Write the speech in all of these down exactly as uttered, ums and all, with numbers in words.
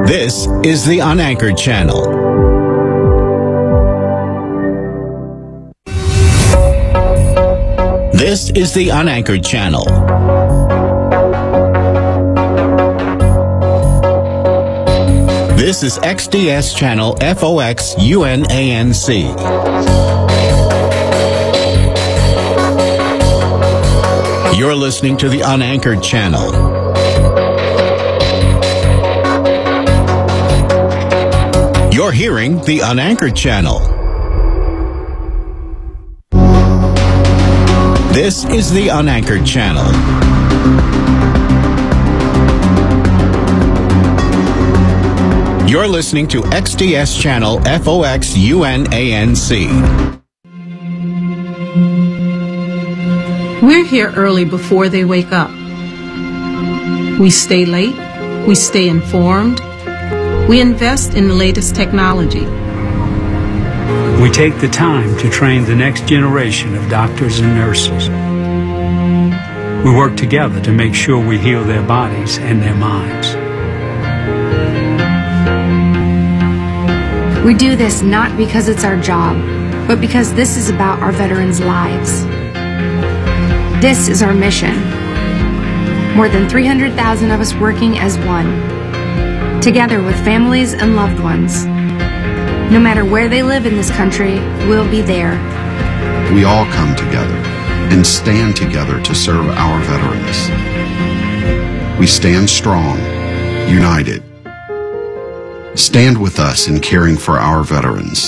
This is the Unanchored Channel. This is the Unanchored Channel. This is X D S Channel F O X U N A N C. You're listening to the Unanchored Channel. You're hearing the Unanchored Channel. This is the Unanchored Channel. You're listening to X D S Channel F O X U N A N C. We're here early before they wake up. We stay late. We stay informed. We invest in the latest technology. We take the time to train the next generation of doctors and nurses. We work together to make sure we heal their bodies and their minds. We do this not because it's our job, but because this is about our veterans' lives. This is our mission. More than three hundred thousand of us working as one, together with families and loved ones. No matter where they live in this country, we'll be there. We all come together and stand together to serve our veterans. We stand strong, united. Stand with us in caring for our veterans.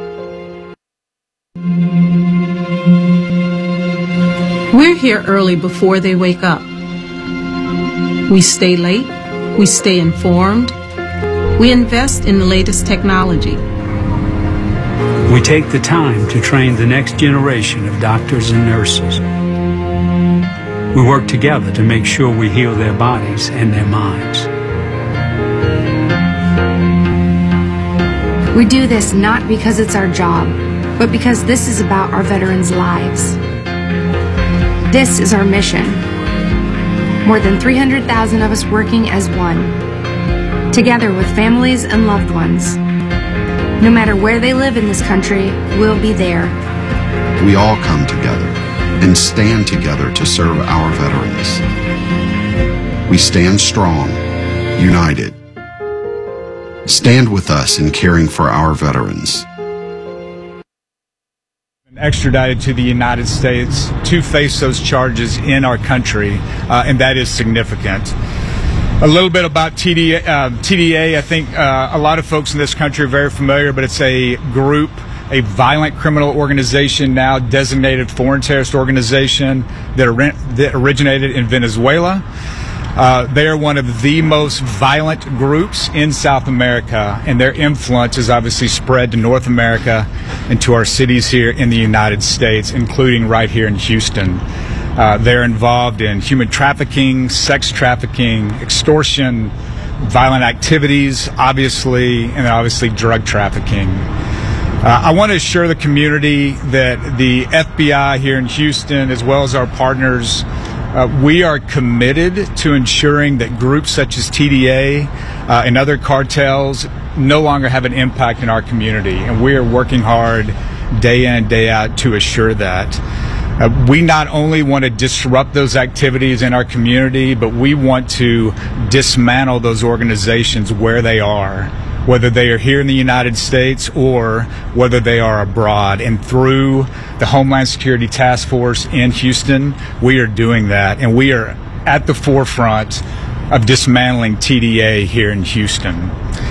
We're here early before they wake up. We stay late. We stay informed. We invest in the latest technology. We take the time to train the next generation of doctors and nurses. We work together to make sure we heal their bodies and their minds. We do this not because it's our job, but because this is about our veterans' lives. This is our mission. More than three hundred thousand of us working as one, together with families and loved ones. No matter where they live in this country, we'll be there. We all come together and stand together to serve our veterans. We stand strong, united. Stand with us in caring for our veterans. Extradited to the United States to face those charges in our country, uh, and that is significant. A little bit about T D A. Uh, T D A, I think uh, a lot of folks in this country are very familiar, but it's a group, a violent criminal organization, now designated foreign terrorist organization that, or- that originated in Venezuela. Uh, they are one of the most violent groups in South America, and their influence has obviously spread to North America and to our cities here in the United States, including right here in Houston. Uh, they're involved in human trafficking, sex trafficking, extortion, violent activities, obviously, and obviously drug trafficking. Uh, I want to assure the community that the F B I here in Houston, as well as our partners, Uh, we are committed to ensuring that groups such as T D A uh, and other cartels no longer have an impact in our community, and we are working hard day in and day out to assure that. Uh, we not only want to disrupt those activities in our community, but we want to dismantle those organizations where they are, whether they are here in the United States or whether they are abroad. And through the Homeland Security Task Force in Houston, we are doing that, and we are at the forefront of dismantling T D A here in Houston.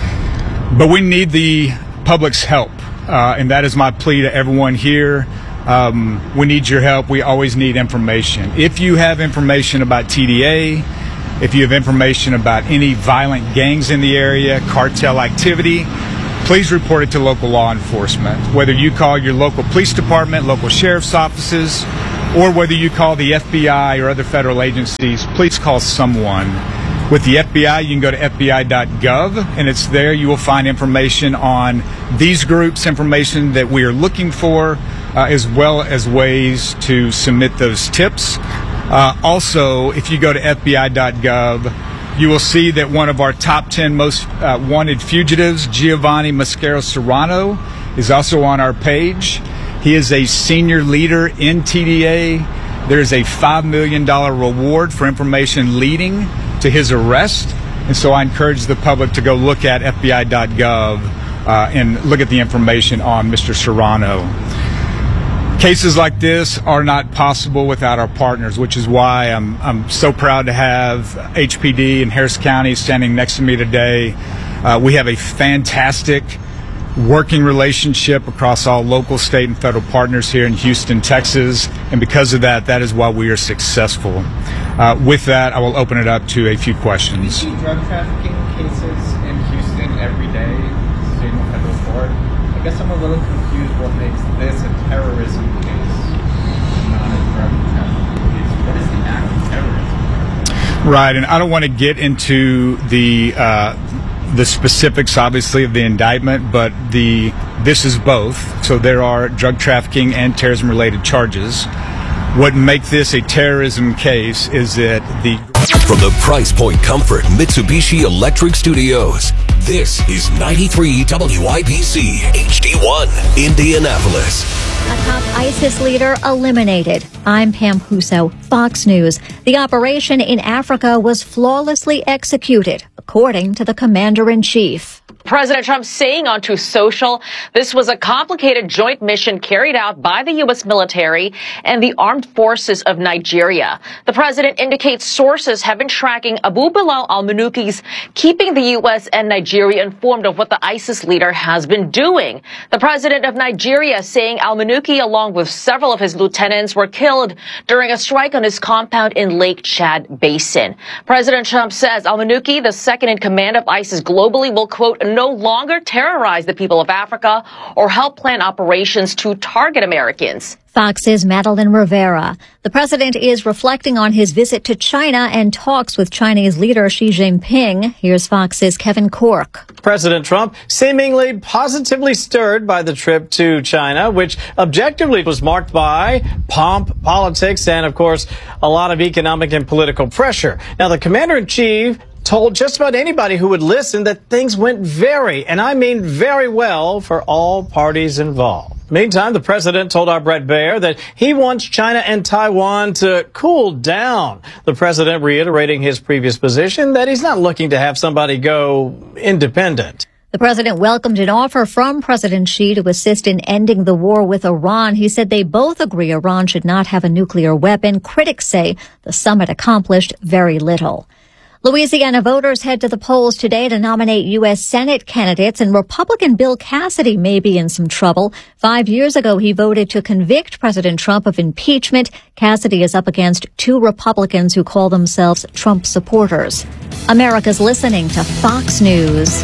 But we need the public's help, uh, and that is my plea to everyone here. Um, we need your help. We always need information. If you have information about T D A, if you have information about any violent gangs in the area, cartel activity, please report it to local law enforcement. Whether you call your local police department, local sheriff's offices, or whether you call the F B I or other federal agencies, please call someone. With the F B I, you can go to F B I dot gov, and it's there you will find information on these groups, information that we are looking for, uh, as well as ways to submit those tips. Uh, also, if you go to F B I dot gov, you will see that one of our top ten most uh, wanted fugitives, Giovanni Mascaro Serrano, is also on our page. He is a senior leader in T D A. There is a five million dollars reward for information leading to his arrest. And so I encourage the public to go look at F B I dot gov uh, and look at the information on Mister Serrano. Cases like this are not possible without our partners, which is why I'm, I'm so proud to have H P D and Harris County standing next to me today. Uh, we have a fantastic working relationship across all local, state, and federal partners here in Houston, Texas, and because of that, that is why we are successful. Uh, with that, I will open it up to a few questions. Do you see drug trafficking cases in Houston every day, state and federal court? I guess I'm a little confused what makes this a terrorism case, not a drug trafficking case. What is the act of terrorism? Right, and I don't want to get into the uh, the specifics, obviously, of the indictment, but the this is both. So there are drug trafficking and terrorism-related charges. What makes this a terrorism case is that the... From the Price Point Comfort Mitsubishi Electric Studios, this is ninety-three W I B C H D one, Indianapolis. A top ISIS leader eliminated. I'm Pam Huso, Fox News. The operation in Africa was flawlessly executed, according to the commander-in-chief. President Trump saying on Truth Social, this was a complicated joint mission carried out by the U S military and the armed forces of Nigeria. The president indicates sources have been tracking Abu Bilal al-Manuki's, keeping the U S and Nigeria informed of what the ISIS leader has been doing. The president of Nigeria saying al-Manuki, along with several of his lieutenants, were killed during a strike on his compound in Lake Chad Basin. President Trump says al-Manuki, the second in command of ISIS globally, will, quote, no longer terrorize the people of Africa or help plan operations to target Americans. Fox's Madeline Rivera. The president is reflecting on his visit to China and talks with Chinese leader Xi Jinping. Here's Fox's Kevin Cork. President Trump seemingly positively stirred by the trip to China, which objectively was marked by pomp, politics, and, of course, a lot of economic and political pressure. Now, the commander-in-chief told just about anybody who would listen that things went very, and I mean very well, for all parties involved. Meantime, the president told our Brett Baer that he wants China and Taiwan to cool down. The president reiterating his previous position that he's not looking to have somebody go independent. The president welcomed an offer from President Xi to assist in ending the war with Iran. He said they both agree Iran should not have a nuclear weapon. Critics say the summit accomplished very little. Louisiana voters head to the polls today to nominate U S Senate candidates, and Republican Bill Cassidy may be in some trouble. Five years ago, he voted to convict President Trump of impeachment. Cassidy is up against two Republicans who call themselves Trump supporters. America's listening to Fox News.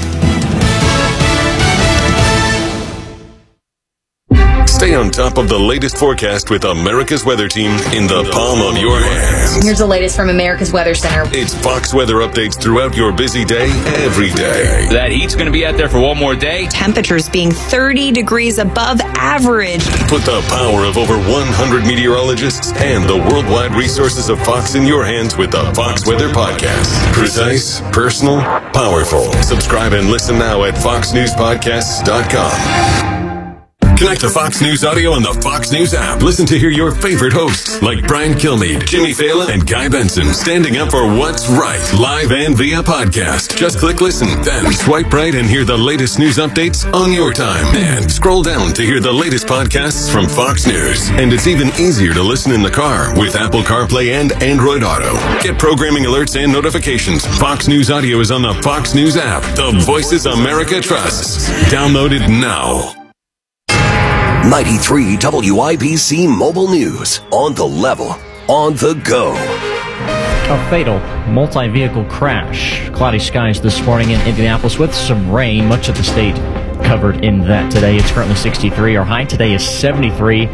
Stay on top of the latest forecast with America's Weather Team in the palm of your hands. Here's the latest from America's Weather Center. It's Fox weather updates throughout your busy day, every day. That heat's going to be out there for one more day. Temperatures being thirty degrees above average. Put the power of over one hundred meteorologists and the worldwide resources of Fox in your hands with the Fox Weather Podcast. Precise, personal, powerful. Subscribe and listen now at fox news podcasts dot com. Connect to Fox News Audio on the Fox News app. Listen to hear your favorite hosts like Brian Kilmeade, Jimmy Fallon, and Guy Benson standing up for what's right, live and via podcast. Just click listen, then swipe right and hear the latest news updates on your time. And scroll down to hear the latest podcasts from Fox News. And it's even easier to listen in the car with Apple CarPlay and Android Auto. Get programming alerts and notifications. Fox News Audio is on the Fox News app. The voices America trusts. Download it now. ninety-three W I B C Mobile News. On the level, on the go. A fatal multi-vehicle crash. Cloudy skies this morning in Indianapolis with some rain. Much of the state covered in that today. It's currently sixty-three. Our high today is seventy-three.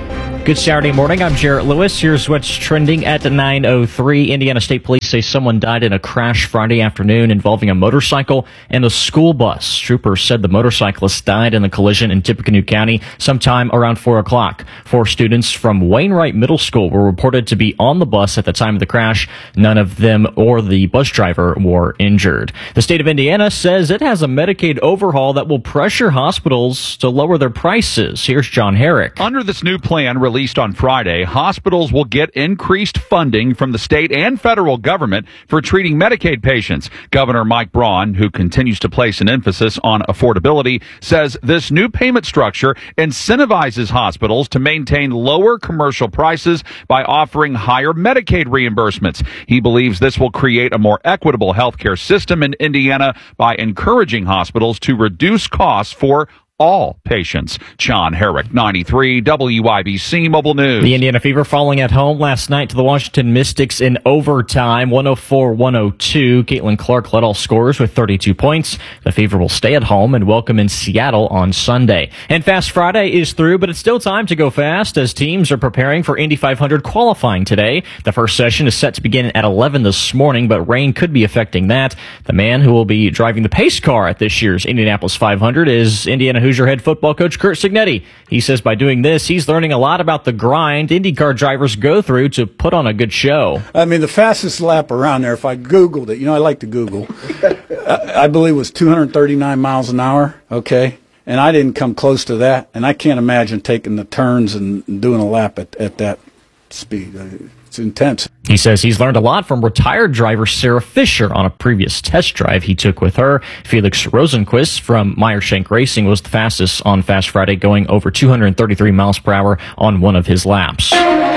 Good Saturday morning. I'm Jarrett Lewis. Here's what's trending at nine oh three. Indiana State Police say someone died in a crash Friday afternoon involving a motorcycle and a school bus. Troopers said the motorcyclist died in the collision in Tippecanoe County sometime around four o'clock. Four students from Wainwright Middle School were reported to be on the bus at the time of the crash. None of them or the bus driver were injured. The state of Indiana says it has a Medicaid overhaul that will pressure hospitals to lower their prices. Here's John Herrick. Under this new plan released on Friday, hospitals will get increased funding from the state and federal government for treating Medicaid patients. Governor Mike Braun, who continues to place an emphasis on affordability, says this new payment structure incentivizes hospitals to maintain lower commercial prices by offering higher Medicaid reimbursements. He believes this will create a more equitable healthcare system in Indiana by encouraging hospitals to reduce costs for all patients. John Herrick, ninety-three W I B C Mobile News. The Indiana Fever falling at home last night to the Washington Mystics in overtime, one oh four one oh two. Caitlin Clark led all scorers with thirty-two points. The Fever will stay at home and welcome in Seattle on Sunday. And Fast Friday is through, but it's still time to go fast as teams are preparing for Indy five hundred qualifying today. The first session is set to begin at eleven this morning, but rain could be affecting that. The man who will be driving the pace car at this year's Indianapolis five hundred is Indiana Hoosier head football coach Curt Cignetti. He says by doing this, he's learning a lot about the grind IndyCar drivers go through to put on a good show. I mean, the fastest lap around there, if I Googled it, you know, I like to Google, I, I believe was two hundred thirty-nine miles an hour, okay? And I didn't come close to that, and I can't imagine taking the turns and doing a lap at, at that speed. It's intense. He says he's learned a lot from retired driver Sarah Fisher on a previous test drive he took with her. Felix Rosenquist from Meyer Shank Racing was the fastest on Fast Friday, going over two hundred thirty-three miles per hour on one of his laps.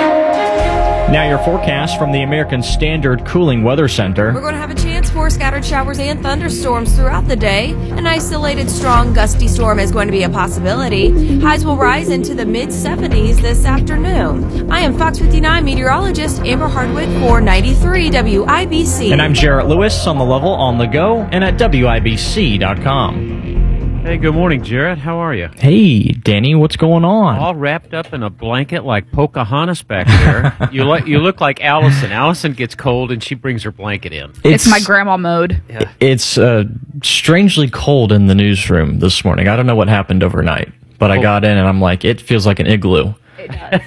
Now your forecast from the American Standard Cooling Weather Center. We're going to have a chance for scattered showers and thunderstorms throughout the day. An isolated strong gusty storm is going to be a possibility. Highs will rise into the mid seventies this afternoon. I am Fox fifty-nine meteorologist Amber Hardwick for ninety-three W I B C. And I'm Jarrett Lewis on the level, on the go, and at W I B C dot com. Hey, good morning, Jarrett. How are you? Hey, Danny, what's going on? All wrapped up in a blanket like Pocahontas back there. you, look, you look like Allison. Allison gets cold, and she brings her blanket in. It's, it's my grandma mode. Yeah. It's uh, strangely cold in the newsroom this morning. I don't know what happened overnight, but oh. I got in, and I'm like, it feels like an igloo. It does.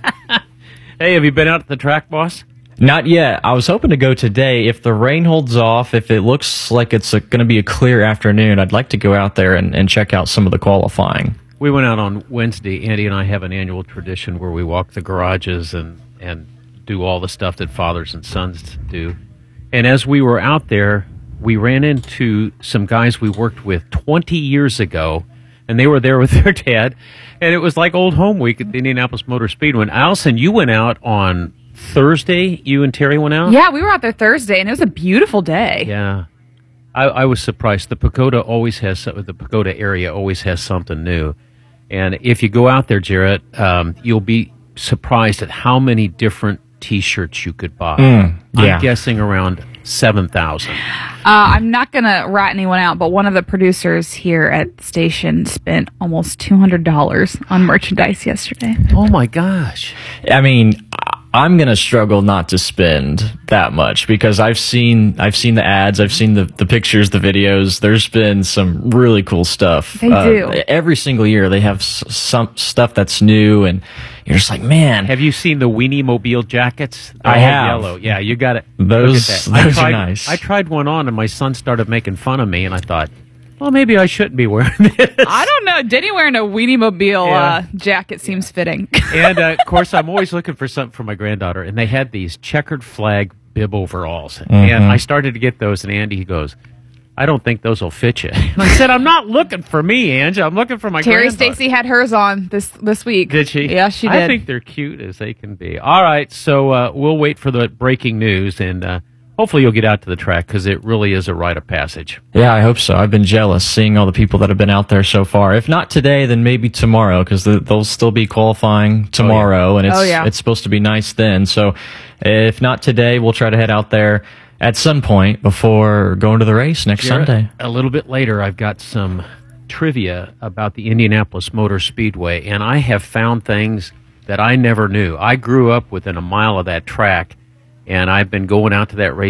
Hey, have you been out at the track, boss? Not yet. I was hoping to go today. If the rain holds off, if it looks like it's going to be a clear afternoon, I'd like to go out there and, and check out some of the qualifying. We went out on Wednesday. Andy and I have an annual tradition where we walk the garages and, and do all the stuff that fathers and sons do. And as we were out there, we ran into some guys we worked with twenty years ago, and they were there with their dad. And it was like old home week at the Indianapolis Motor Speedway. And Allison, you went out on Thursday. You and Terry went out? Yeah, we were out there Thursday, and it was a beautiful day. Yeah. I, I was surprised. The Pagoda always has, the Pagoda area always has something new. And if you go out there, Jarrett, um, you'll be surprised at how many different T-shirts you could buy. Mm, yeah. I'm guessing around seven thousand. Uh, I'm not going to rat anyone out, but one of the producers here at the station spent almost two hundred dollars on merchandise yesterday. Oh, my gosh. I mean, I'm going to struggle not to spend that much because I've seen I've seen the ads, I've seen the, the pictures, the videos. There's been some really cool stuff. They uh, do. Every single year they have s- some stuff that's new, and you're just like, man. Have you seen the Weenie Mobile jackets? They're I all have. Yellow. Yeah, you got it. Those, Look at that. those I tried, are nice. I tried one on, and my son started making fun of me, and I thought, well, maybe I shouldn't be wearing this. I don't know. Denny wearing a Weenie Mobile Yeah. uh, jacket seems fitting. And, uh, of course, I'm always looking for something for my granddaughter. And they had these checkered flag bib overalls. Mm-hmm. And I started to get those, and Andy, he goes, I don't think those will fit you. And I said, I'm not looking for me, Angie. I'm looking for my Terry granddaughter. Stacy had hers on this this week. Did she? Yeah, she did. I think they're cute as they can be. All right, so uh, we'll wait for the breaking news, and uh, hopefully you'll get out to the track because it really is a rite of passage. Yeah, I hope so. I've been jealous seeing all the people that have been out there so far. If not today, then maybe tomorrow because the, they'll still be qualifying tomorrow, oh, yeah. and it's oh, yeah. it's supposed to be nice then. So if not today, we'll try to head out there at some point before going to the race next Jarrett, Sunday. A little bit later, I've got some trivia about the Indianapolis Motor Speedway, and I have found things that I never knew. I grew up within a mile of that track, and I've been going out to that race